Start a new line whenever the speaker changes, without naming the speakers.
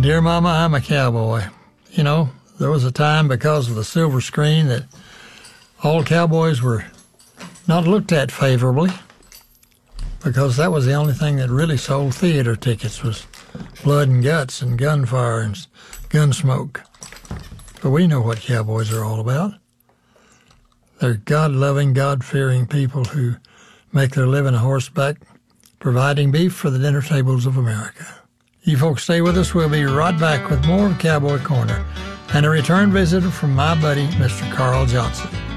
Dear Mama, I'm a cowboy. You know, there was a time because of the silver screen that all cowboys were not looked at favorably because that was the only thing that really sold theater tickets was blood and guts and gunfire and gun smoke. But we know what cowboys are all about. They're God-loving, God-fearing people who make their living a horseback, providing beef for the dinner tables of America. You folks stay with us. We'll be right back with more of Cowboy Corner and a return visit from my buddy, Mr. Carl Johnson.